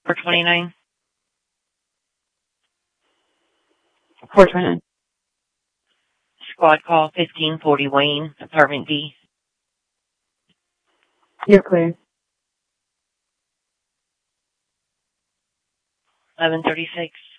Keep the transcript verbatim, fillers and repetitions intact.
four twenty-nine. four twenty-nine. Squad call fifteen forty Wayne, apartment D. You're clear. eleven thirty-six.